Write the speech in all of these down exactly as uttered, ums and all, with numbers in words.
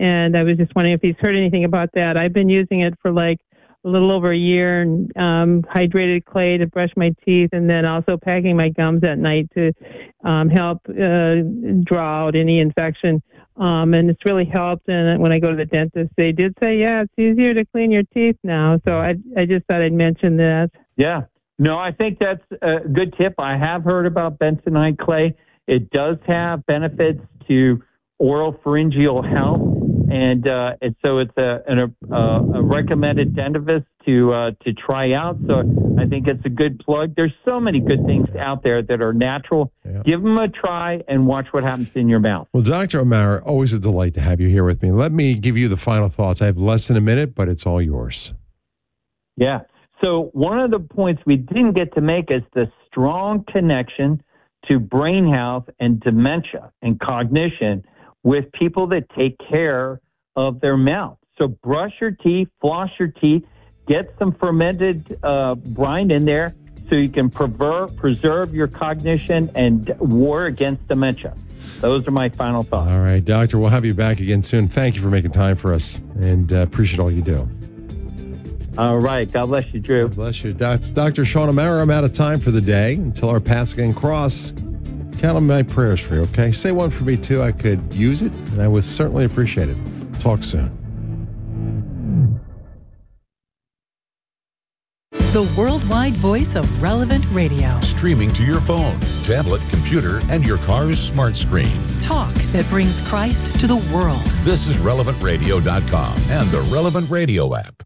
and I was just wondering if he's heard anything about that. I've been using it for like a little over a year, and um, hydrated clay to brush my teeth, and then also packing my gums at night to um, help uh, draw out any infection. Um, and it's really helped. And when I go to the dentist, they did say, yeah, it's easier to clean your teeth now. So I, I just thought I'd mention that. Yeah. No, I think that's a good tip. I have heard about bentonite clay. It does have benefits to oral pharyngeal health. And, uh, and so it's a, a, a recommended dentist to uh, to try out. So I think it's a good plug. There's so many good things out there that are natural. Yeah. Give them a try and watch what happens in your mouth. Well, Doctor O'Mara, always a delight to have you here with me. Let me give you the final thoughts. I have less than a minute, but it's all yours. Yeah. So one of the points we didn't get to make is the strong connection to brain health and dementia and cognition with people that take care of their mouth. So brush your teeth, floss your teeth, get some fermented uh, brine in there so you can preserve, preserve your cognition and war against dementia. Those are my final thoughts. All right, Doctor, we'll have you back again soon. Thank you for making time for us, and uh, appreciate all you do. All right. God bless you, Drew. God bless you. That's Doctor Sean O'Mara. I'm out of time for the day. Until our paths again cross, count on my prayers for you, okay? Say one for me, too. I could use it, and I would certainly appreciate it. Talk soon. The worldwide voice of Relevant Radio. Streaming to your phone, tablet, computer, and your car's smart screen. Talk that brings Christ to the world. This is relevant radio dot com and the Relevant Radio app.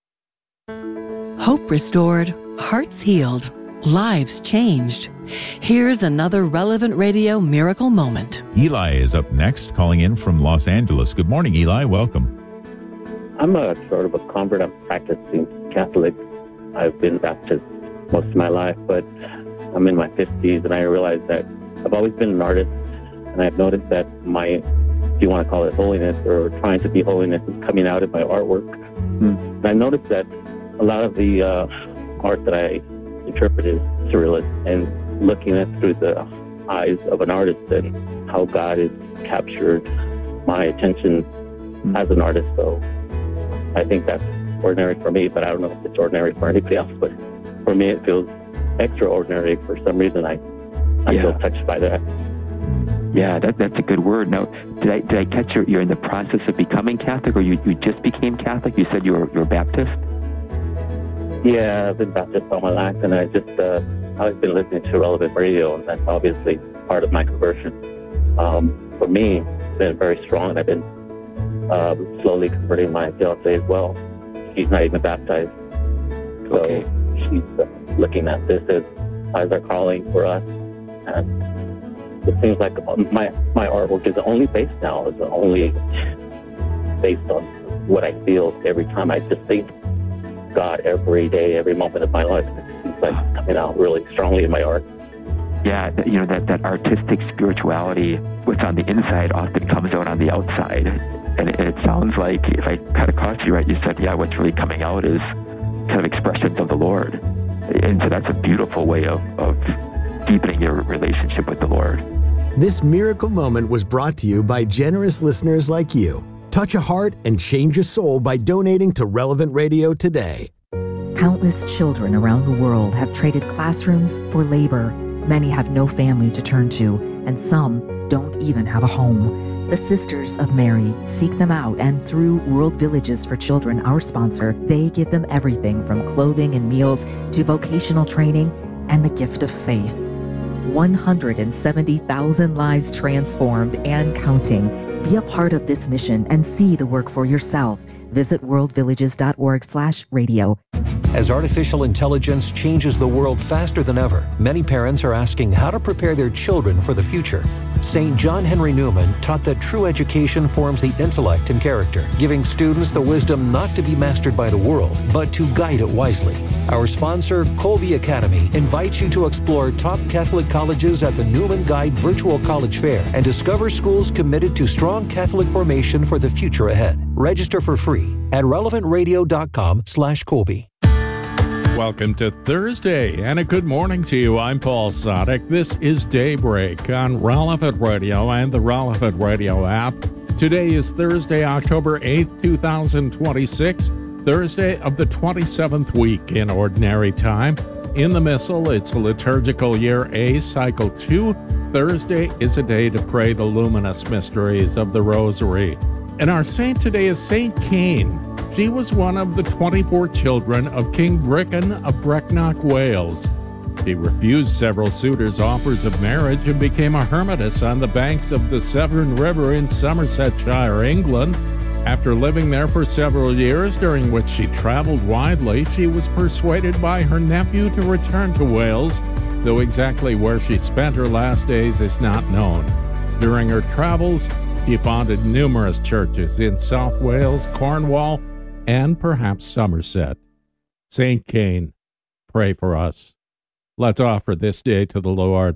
Hope restored, hearts healed, lives changed. Here's another Relevant Radio miracle moment. Eli is up next, calling in from Los Angeles. Good morning, Eli. Welcome. I'm a sort of a convert. I'm practicing Catholic. I've been Baptist most of my life, but I'm in my fifties, and I realize that I've always been an artist, and I've noticed that my, if you want to call it holiness or trying to be holiness, is coming out in my artwork. Mm. And I noticed that a lot of the uh, art that I interpret is surrealist, and looking at through the eyes of an artist and how God has captured my attention mm. as an artist. So I think that's ordinary for me, but I don't know if it's ordinary for anybody else. But for me, it feels extraordinary. For some reason, I I yeah. feel touched by that. Yeah, that, that's a good word. Now, did I did I catch you? You're in the process of becoming Catholic, or you, you just became Catholic? You said you were you're Baptist. Yeah, I've been Baptist all my life, and I just uh, I've been listening to Relevant Radio, and that's obviously part of my conversion. Um, for me, it's been very strong, and I've been uh, slowly converting my fiance as well. She's not even baptized. So okay. she's uh, looking at this as, as our calling for us. And it seems like my, my artwork is only based now, is only based on what I feel every time I just think God every day, every moment of my life. It seems like it's coming out really strongly in my art. Yeah, you know, that, that artistic spirituality, what's on the inside often comes out on the outside. And it, it sounds like, if I kind of caught you right, you said, yeah, what's really coming out is kind of expressions of the Lord. And so that's a beautiful way of, of deepening your relationship with the Lord. This miracle moment was brought to you by generous listeners like you. Touch a heart and change a soul by donating to Relevant Radio today. Countless children around the world have traded classrooms for labor. Many have no family to turn to, and some don't even have a home. The Sisters of Mary seek them out, and through World Villages for Children, our sponsor, they give them everything from clothing and meals to vocational training and the gift of faith. one hundred seventy thousand lives transformed and counting. Be a part of this mission and see the work for yourself. Visit worldvillages.org slash radio. As artificial intelligence changes the world faster than ever, many parents are asking how to prepare their children for the future. Saint John Henry Newman taught that true education forms the intellect and character, giving students the wisdom not to be mastered by the world, but to guide it wisely. Our sponsor, Colby Academy, invites you to explore top Catholic colleges at the Newman Guide Virtual College Fair and discover schools committed to strong Catholic formation for the future ahead. Register for free at relevantradio.com slash Colby. Welcome to Thursday, and a good morning to you. I'm Paul Sadek. This is Daybreak on Relevant Radio and the Relevant Radio app. Today is Thursday, October eighth, two thousand twenty-six, Thursday of the twenty-seventh week in Ordinary Time. In the Missal, it's liturgical year A, cycle two. Thursday is a day to pray the luminous mysteries of the Rosary. And our saint today is Saint Cain. She was one of the twenty-four children of King Brychan of Brecknock, Wales. She refused several suitors' offers of marriage and became a hermitess on the banks of the Severn River in Somersetshire, England. After living there for several years, during which she traveled widely, she was persuaded by her nephew to return to Wales, though exactly where she spent her last days is not known. During her travels, she founded numerous churches in South Wales, Cornwall, and perhaps Somerset. Saint Cain, pray for us. Let's offer this day to the Lord.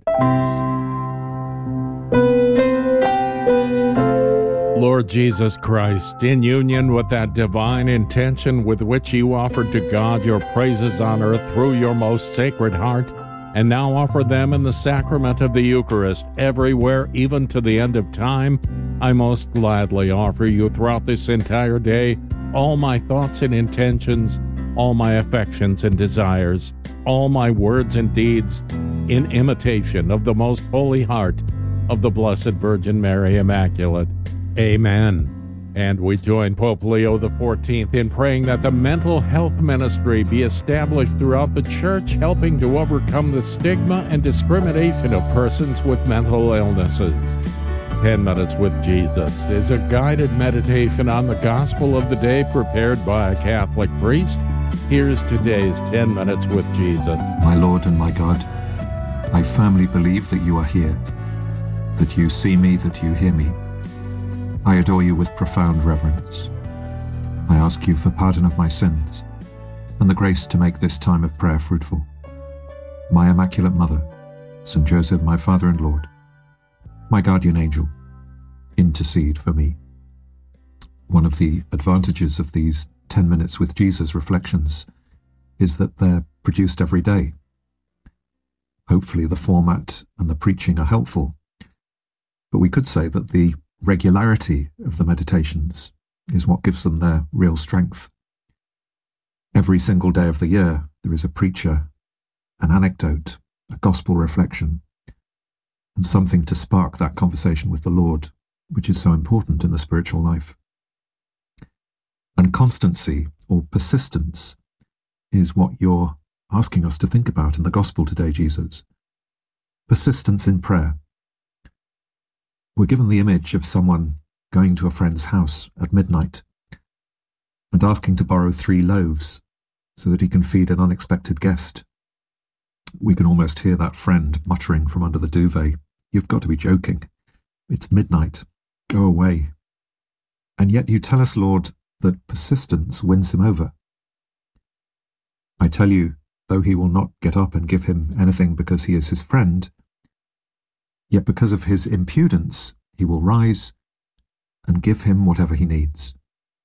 Lord Jesus Christ, in union with that divine intention with which you offered to God your praises on earth through your most sacred heart, and now offer them in the sacrament of the Eucharist everywhere, even to the end of time, I most gladly offer you throughout this entire day all my thoughts and intentions, all my affections and desires, all my words and deeds, in imitation of the most holy heart of the Blessed Virgin Mary Immaculate. Amen. And we join Pope Leo the fourteenth in praying that the mental health ministry be established throughout the Church, helping to overcome the stigma and discrimination of persons with mental illnesses. Ten Minutes with Jesus is a guided meditation on the Gospel of the day prepared by a Catholic priest. Here's today's ten Minutes with Jesus. My Lord and my God, I firmly believe that you are here, that you see me, that you hear me. I adore you with profound reverence. I ask you for pardon of my sins and the grace to make this time of prayer fruitful. My Immaculate Mother, Saint Joseph, my Father and Lord, my guardian angel, intercede for me. One of the advantages of these ten Minutes with Jesus reflections is that they're produced every day. Hopefully the format and the preaching are helpful, but we could say that the regularity of the meditations is what gives them their real strength. Every single day of the year there is a preacher, an anecdote, a gospel reflection, and something to spark that conversation with the Lord, which is so important in the spiritual life. And constancy, or persistence, is what you're asking us to think about in the Gospel today, Jesus. Persistence in prayer. We're given the image of someone going to a friend's house at midnight and asking to borrow three loaves so that he can feed an unexpected guest. We can almost hear that friend muttering from under the duvet, "You've got to be joking. It's midnight. Go away." And yet you tell us, Lord, that persistence wins him over. I tell you, though he will not get up and give him anything because he is his friend, yet because of his impudence he will rise and give him whatever he needs.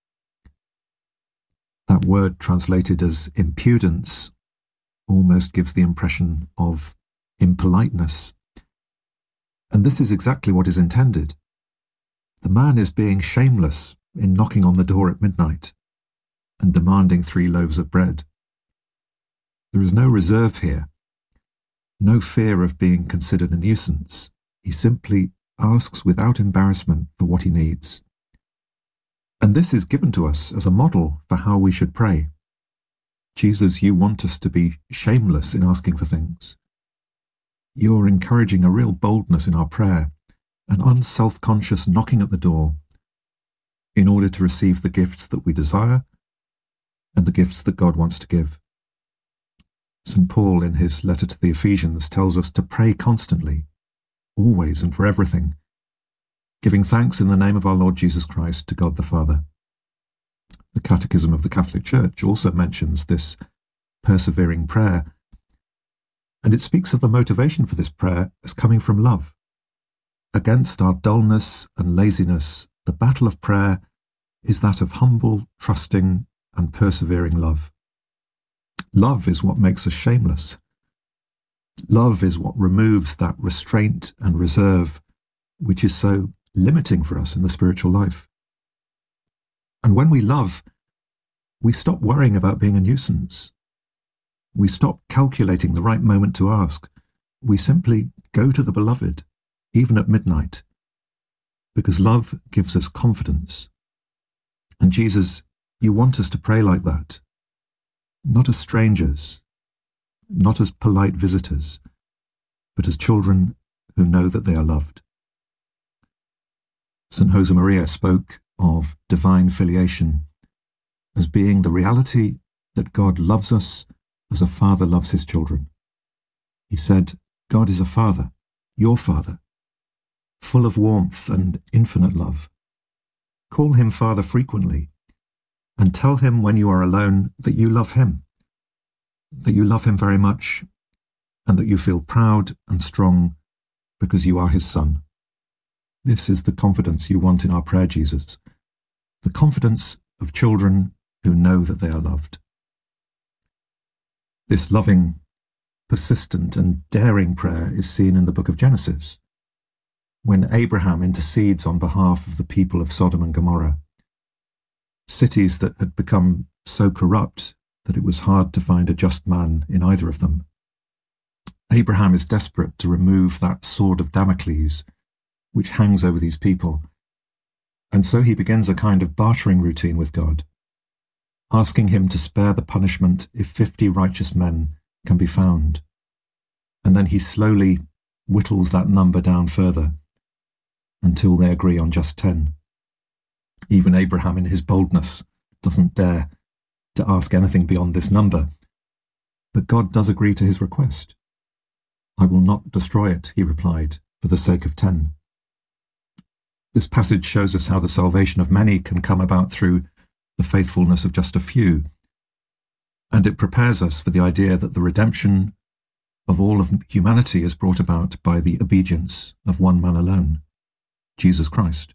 That word translated as impudence almost gives the impression of impoliteness. And this is exactly what is intended. The man is being shameless in knocking on the door at midnight and demanding three loaves of bread. There is no reserve here, no fear of being considered a nuisance. He simply asks without embarrassment for what he needs. And this is given to us as a model for how we should pray. Jesus, you want us to be shameless in asking for things. You're encouraging a real boldness in our prayer, an unself-conscious knocking at the door in order to receive the gifts that we desire and the gifts that God wants to give. Saint Paul, in his letter to the Ephesians, tells us to pray constantly, always and for everything, giving thanks in the name of our Lord Jesus Christ to God the Father. The Catechism of the Catholic Church also mentions this persevering prayer, and it speaks of the motivation for this prayer as coming from love. Against our dullness and laziness, the battle of prayer is that of humble, trusting, and persevering love. Love is what makes us shameless. Love is what removes that restraint and reserve which is so limiting for us in the spiritual life. And when we love, we stop worrying about being a nuisance. We stop calculating the right moment to ask. We simply go to the beloved, even at midnight, because love gives us confidence. And Jesus, you want us to pray like that, not as strangers, not as polite visitors, but as children who know that they are loved. Saint Josemaria spoke of divine filiation as being the reality that God loves us as a father loves his children. He said, God is a father, your father, full of warmth and infinite love. Call him Father frequently, and tell him when you are alone that you love him, that you love him very much, and that you feel proud and strong because you are his son. This is the confidence you want in our prayer, Jesus, the confidence of children who know that they are loved. This loving, persistent, and daring prayer is seen in the book of Genesis, when Abraham intercedes on behalf of the people of Sodom and Gomorrah, cities that had become so corrupt that it was hard to find a just man in either of them. Abraham is desperate to remove that sword of Damocles which hangs over these people, and so he begins a kind of bartering routine with God, asking him to spare the punishment if fifty righteous men can be found. And then he slowly whittles that number down further until they agree on just ten. Even Abraham, in his boldness, doesn't dare to ask anything beyond this number, but God does agree to his request. I will not destroy it, he replied, for the sake of ten. This passage shows us how the salvation of many can come about through the faithfulness of just a few, and it prepares us for the idea that the redemption of all of humanity is brought about by the obedience of one man alone, Jesus Christ.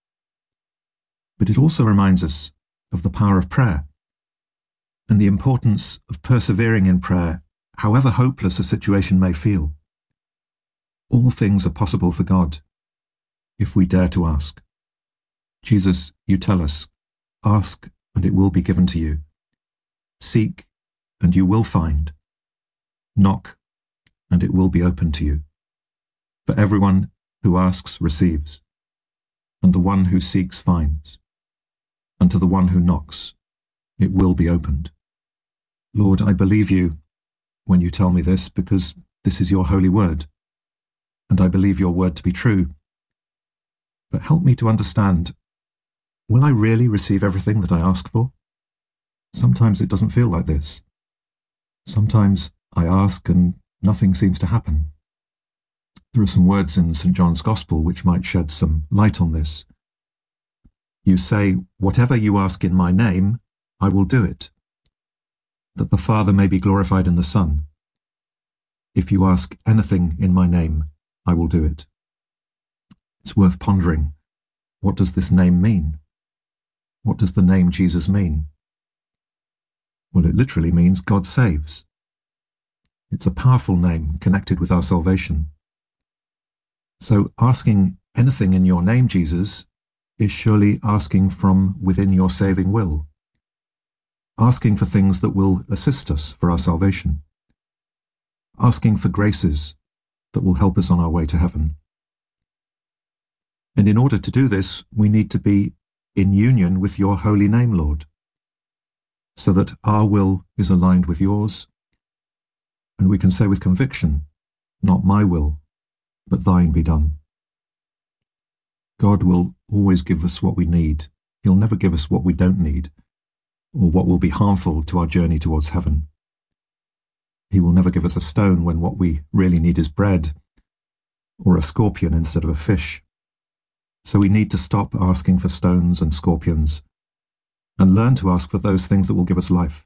But it also reminds us of the power of prayer and the importance of persevering in prayer, however hopeless a situation may feel. All things are possible for God if we dare to ask. Jesus, you tell us, ask and it will be given to you. Seek and you will find. Knock and it will be opened to you. For everyone who asks receives, and the one who seeks finds, and to the one who knocks it will be opened. Lord, I believe you when you tell me this, because this is your holy word, and I believe your word to be true. But help me to understand, will I really receive everything that I ask for? Sometimes it doesn't feel like this. Sometimes I ask and nothing seems to happen. There are some words in Saint John's Gospel which might shed some light on this. You say, whatever you ask in my name, I will do it, that the Father may be glorified in the Son. If you ask anything in my name, I will do it. It's worth pondering. What does this name mean? What does the name Jesus mean? Well, it literally means God saves. It's a powerful name connected with our salvation. So asking anything in your name, Jesus, is surely asking from within your saving will, asking for things that will assist us for our salvation, asking for graces that will help us on our way to heaven. And in order to do this, we need to be in union with your holy name, Lord, so that our will is aligned with yours, and we can say with conviction, not my will, but thine be done. God will always give us what we need. He'll never give us what we don't need, or what will be harmful to our journey towards heaven. He will never give us a stone when what we really need is bread, or a scorpion instead of a fish. So we need to stop asking for stones and scorpions, and learn to ask for those things that will give us life.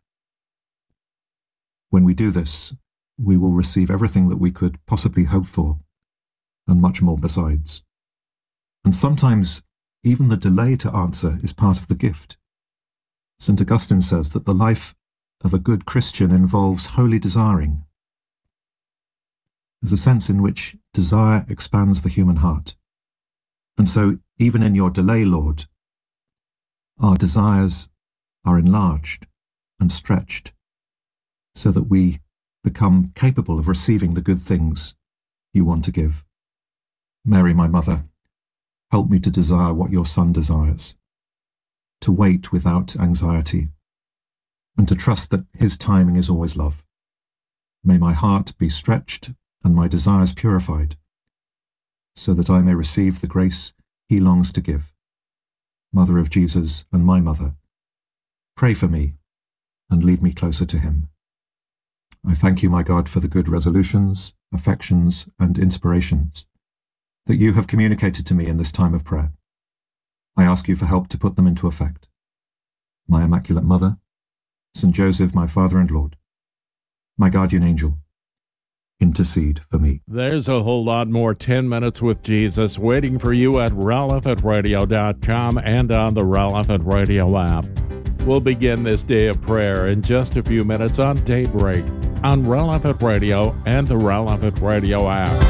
When we do this, we will receive everything that we could possibly hope for, and much more besides. And sometimes even the delay to answer is part of the gift. Saint Augustine says that the life of a good Christian involves holy desiring. There's a sense in which desire expands the human heart. And so, even in your delay, Lord, our desires are enlarged and stretched so that we become capable of receiving the good things you want to give. Mary, my mother, help me to desire what your Son desires, to wait without anxiety, and to trust that his timing is always love. May my heart be stretched and my desires purified, so that I may receive the grace he longs to give. Mother of Jesus and my mother, pray for me and lead me closer to him. I thank you, my God, for the good resolutions, affections, and inspirations that you have communicated to me in this time of prayer. I ask you for help to put them into effect. My Immaculate Mother, Saint Joseph, my Father and Lord, my guardian angel, intercede for me. There's a whole lot more ten minutes with Jesus waiting for you at relevant radio dot com and on the Relevant Radio app. We'll begin this day of prayer in just a few minutes on Daybreak on Relevant Radio and the Relevant Radio app.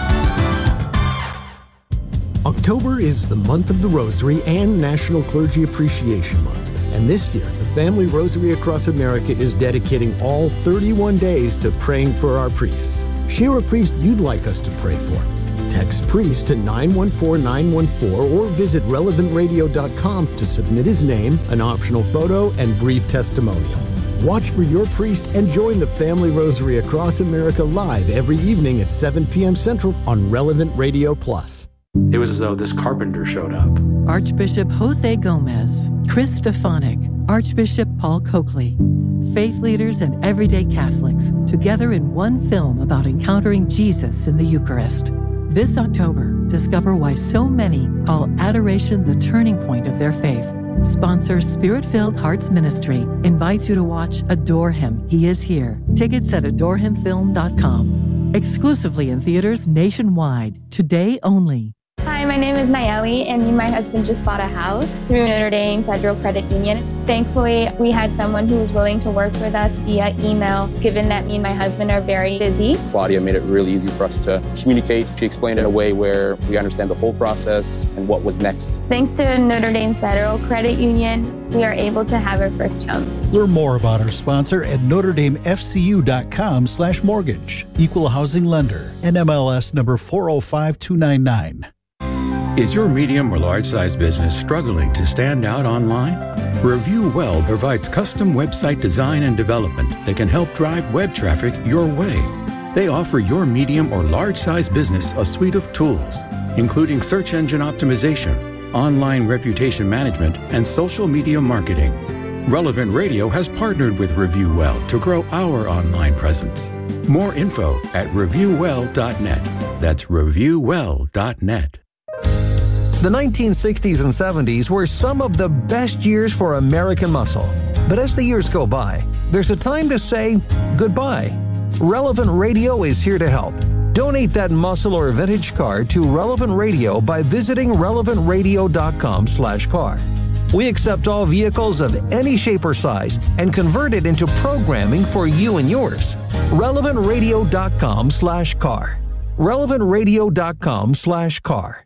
October is the month of the Rosary and National Clergy Appreciation Month. And this year, the Family Rosary Across America is dedicating all thirty-one days to praying for our priests. Share a priest you'd like us to pray for. Text priest to nine one four nine one four or visit relevant radio dot com to submit his name, an optional photo, and brief testimonial. Watch for your priest and join the Family Rosary Across America live every evening at seven p.m. Central on Relevant Radio Plus. It was as though this carpenter showed up. Archbishop Jose Gomez, Chris Stefanik, Archbishop Paul Coakley, faith leaders and everyday Catholics together in one film about encountering Jesus in the Eucharist. This October, discover why so many call adoration the turning point of their faith. Sponsor Spirit-Filled Hearts Ministry invites you to watch Adore Him, He Is Here. Tickets at adore him film dot com. Exclusively in theaters nationwide, today only. Hi, my name is Nayeli, and me and my husband just bought a house through Notre Dame Federal Credit Union. Thankfully, we had someone who was willing to work with us via email, given that me and my husband are very busy. Claudia made it really easy for us to communicate. She explained it in a way where we understand the whole process and what was next. Thanks to Notre Dame Federal Credit Union, we are able to have our first home. Learn more about our sponsor at notre dame f c u dot com slash mortgage. Equal housing lender. N M L S number four oh five two nine nine. Is your medium or large size business struggling to stand out online? Review Well provides custom website design and development that can help drive web traffic your way. They offer your medium or large size business a suite of tools, including search engine optimization, online reputation management, and social media marketing. Relevant Radio has partnered with Review Well to grow our online presence. More info at review well dot net. That's review well dot net. The nineteen sixties and seventies were some of the best years for American muscle. But as the years go by, there's a time to say goodbye. Relevant Radio is here to help. Donate that muscle or vintage car to Relevant Radio by visiting relevant radio dot com slash car. We accept all vehicles of any shape or size and convert it into programming for you and yours. relevant radio dot com slash car. relevant radio dot com slash car.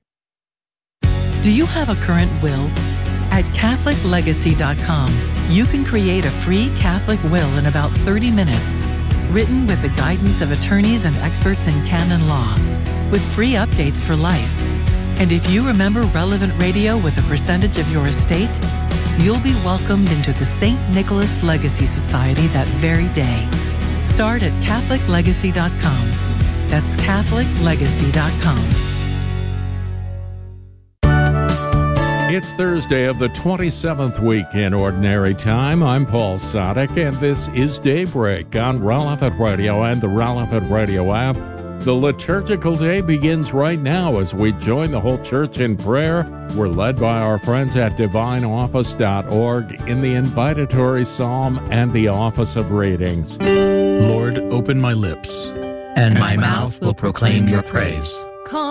Do you have a current will? At catholic legacy dot com, you can create a free Catholic will in about thirty minutes, written with the guidance of attorneys and experts in canon law, with free updates for life. And if you remember Relevant Radio with a percentage of your estate, you'll be welcomed into the Saint Nicholas Legacy Society that very day. Start at catholic legacy dot com. That's catholic legacy dot com. It's Thursday of the twenty-seventh week in Ordinary Time. I'm Paul Sadek, and this is Daybreak on Relevant Radio and the Relevant Radio app. The liturgical day begins right now as we join the whole church in prayer. We're led by our friends at divine office dot org in the invitatory psalm and the office of readings. Lord, open my lips, and my mouth will proclaim your praise.